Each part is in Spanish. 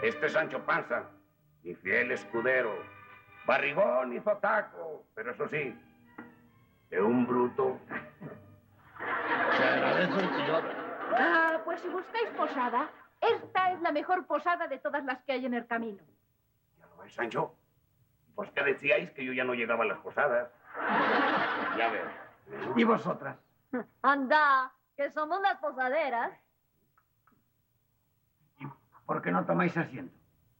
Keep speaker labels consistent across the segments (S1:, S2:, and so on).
S1: Este es Sancho Panza, mi fiel escudero, barrigón y zotaco, pero eso sí, de un bruto.
S2: Se agradece el tío.
S3: Ah, pues si buscáis posada, esta es la mejor posada de todas las que hay en el camino.
S1: ¿Ya lo ves, Sancho? Pues que decíais que yo ya no llegaba a las posadas. Ya ves.
S2: ¿Y vosotras?
S4: Anda, que somos las posaderas.
S2: ¿Y por qué no tomáis asiento?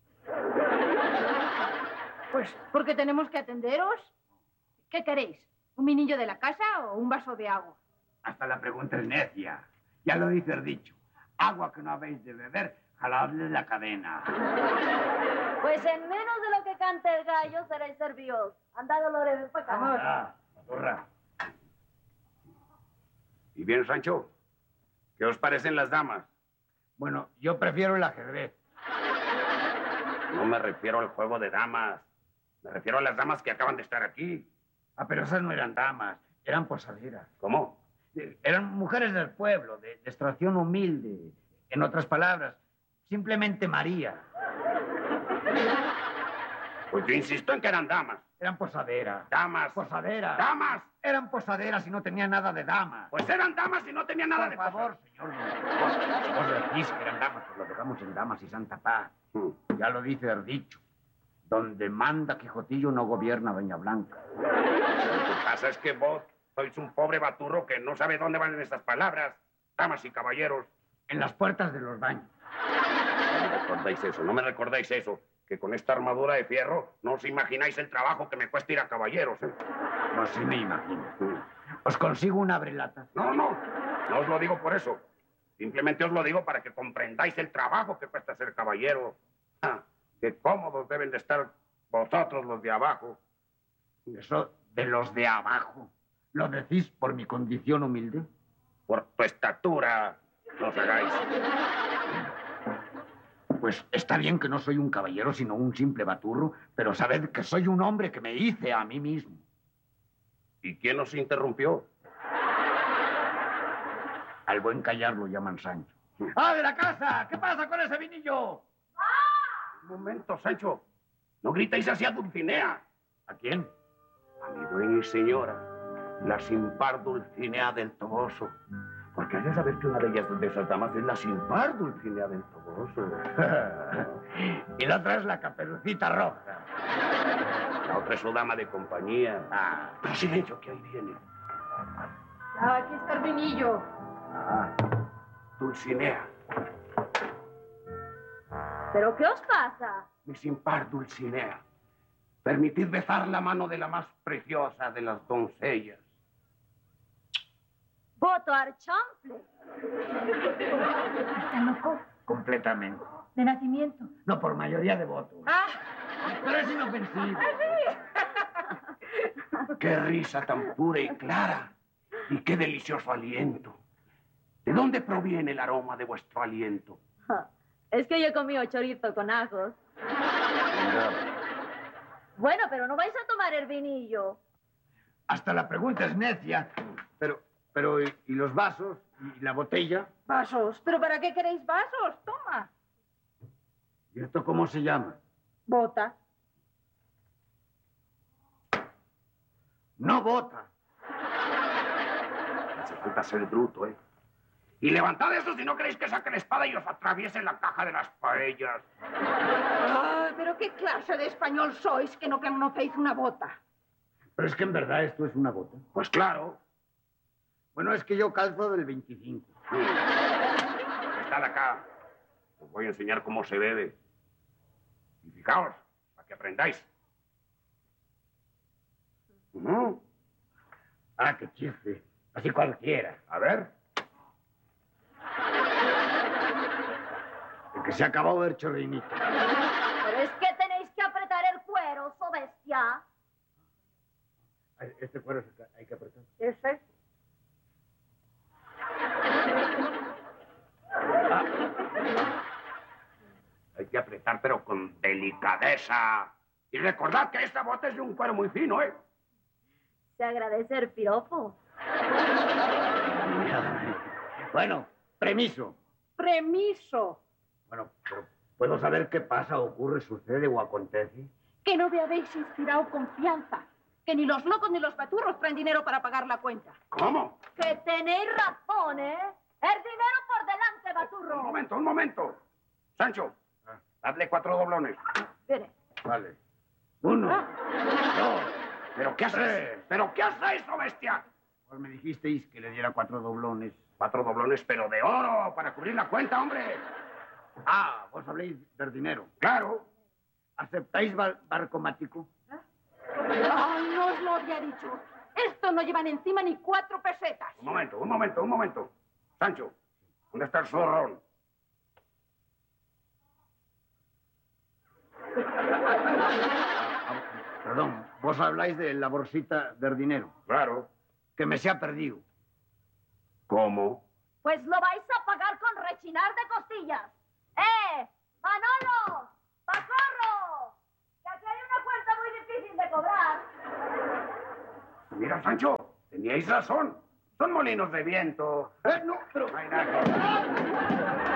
S3: Pues porque tenemos que atenderos. ¿Qué queréis? ¿Un vinillo de la casa o un vaso de agua?
S2: Hasta la pregunta es necia. Ya lo dice el dicho. Agua que no habéis de beber, jaladle la cadena.
S4: Pues en menos de lo que cante el gallo seréis servidos. Anda, Dolores, ven para acá.
S3: Vamos.
S2: Ah, zorra.
S1: ¿Y bien, Sancho? ¿Qué os parecen las damas?
S2: Bueno, yo prefiero el ajedrez.
S1: No me refiero al juego de damas. Me refiero a las damas que acaban de estar aquí.
S2: Ah, pero esas no eran damas, eran posaderas.
S1: ¿Cómo?
S2: Eran mujeres del pueblo, de extracción humilde. En otras palabras, simplemente María.
S1: Pues yo insisto en que eran damas.
S2: Eran posaderas.
S1: Damas.
S2: Posaderas.
S1: ¡Damas!
S2: Eran posaderas y no tenían nada de damas.
S1: Pues eran damas y no tenían nada
S2: Por
S1: de
S2: favor, señor. Si vos decís que eran damas, pues lo dejamos en damas y santa paz. Ya lo dice el dicho. Donde manda Quijotillo no gobierna Doña Blanca.
S1: Lo que pasa es que vos sois un pobre baturro que no sabe dónde van estas palabras. Damas y caballeros.
S2: En las puertas de los baños.
S1: No me recordáis eso, no me recordáis eso. Que con esta armadura de fierro no os imagináis el trabajo que me cuesta ir a caballeros, ¿eh?
S2: No, sí me imagino. Os consigo una abrelata.
S1: No os lo digo por eso. Simplemente os lo digo para que comprendáis el trabajo que cuesta ser caballero. Ah, qué cómodos deben de estar vosotros los de abajo.
S2: Eso de los de abajo, ¿lo decís por mi condición humilde?
S1: Por tu estatura, no os hagáis.
S2: Pues está bien que no soy un caballero, sino un simple baturro, pero sabed que soy un hombre que me hice a mí mismo.
S1: ¿Y quién os interrumpió?
S2: Al buen callar lo llaman Sancho. ¡Ah, de la casa! ¿Qué pasa con ese vinillo?
S1: Un momento, Sancho. No gritéis así a Dulcinea.
S2: ¿A quién?
S1: A mi dueña y señora, la sin par Dulcinea del Toboso. Porque has de saber que una de ellas, de esas damas, es la sin par Dulcinea del Toboso.
S2: Y la otra es la Caperucita Roja.
S1: La otra es su dama de compañía.
S2: Ah,
S1: Pero silencio, que ahí viene.
S3: Aquí está el vinillo.
S1: Dulcinea,
S4: ¿Pero qué os pasa?
S1: mi sin par Dulcinea. Permitid besar la mano de la más preciosa de las doncellas.
S4: Voto archample.
S3: ¿Está loco?
S2: completamente.
S3: ¿De nacimiento?
S2: No, por mayoría de votos.
S3: ¡Ah!
S2: Pero es inofensivo.
S1: ¡Qué risa tan pura y clara! ¡Y qué delicioso aliento! ¿De dónde proviene el aroma de vuestro aliento?
S4: Es que yo he comido chorizo con ajos. Bueno, pero no vais a tomar el vinillo.
S2: Hasta la pregunta es necia. Pero, ¿y los vasos? ¿Y la botella?
S3: Vasos. ¿Pero para qué queréis vasos? Toma.
S2: ¿Y esto cómo se llama?
S3: Bota.
S2: No bota.
S1: Hace falta ser bruto, ¿eh? Y levantad eso si no queréis que saque la espada y os atraviese la caja de las paellas.
S3: Ay, pero qué clase de español sois que no conocéis una bota.
S2: Pero es que en verdad esto es una bota.
S1: Pues claro.
S2: Bueno, es que yo calzo del 25.
S1: Estad acá. Os voy a enseñar cómo se bebe. Y fijaos, para que aprendáis.
S2: Ah, qué chiste. Así cualquiera.
S1: A ver.
S2: El que se ha acabado el chorrinito.
S4: Pero es que tenéis que apretar el cuero, so bestia.
S2: Este cuero hay que apretar.
S3: ¿Ese?
S1: Hay que apretar, pero con delicadeza. Y recordad que esta bota es de un cuero muy fino, ¿eh?
S4: Se agradece el piropo.
S2: Bueno, premiso.
S3: Premiso.
S2: Bueno, pero ¿Puedo saber qué pasa, ocurre, sucede o acontece?
S3: Que no me habéis inspirado confianza. Que ni los locos ni los paturros traen dinero para pagar la cuenta.
S1: ¿Cómo?
S4: Que tenéis razón, ¿eh? El dinero por delante, Baturro.
S1: Un momento. Sancho, hazle 4 doblones.
S3: Mire.
S2: Vale. 1, 2.
S1: ¿Pero qué haces? ¿Pero qué haces eso, bestia?
S2: Pues me dijisteis que le diera 4 doblones.
S1: 4 doblones, pero de oro, para cubrir la cuenta, hombre.
S2: Ah, vos habléis del dinero.
S1: Claro.
S2: ¿Aceptáis barcomático?
S3: Ay, no os lo había dicho. Esto no llevan encima ni 4 pesetas.
S1: Un momento. Sancho, ¿dónde está el zorrón?
S2: Perdón, vos habláis de la bolsita del dinero.
S1: Claro.
S2: Que me se ha perdido.
S1: ¿Cómo?
S4: Pues lo vais a pagar con rechinar de costillas. ¡Manolo! ¡Pacorro! Que aquí hay una cuenta muy difícil de cobrar.
S1: Mira, Sancho, teníais razón. Son molinos de viento.
S2: No, pero...
S1: No hay nada que...